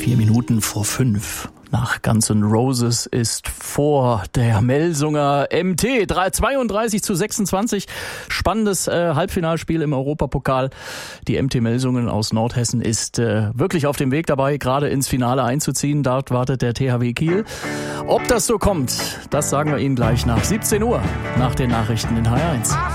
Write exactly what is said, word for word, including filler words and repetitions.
Vier Minuten vor fünf. Nach Guns N' Roses ist vor der Melsunger M T zweiunddreißig zu sechsundzwanzig. Spannendes äh, Halbfinalspiel im Europapokal. Die M T Melsungen aus Nordhessen ist äh, wirklich auf dem Weg dabei, gerade ins Finale einzuziehen. Dort wartet der T H W Kiel. Ob das so kommt, das sagen wir Ihnen gleich nach siebzehn Uhr, nach den Nachrichten in H R eins.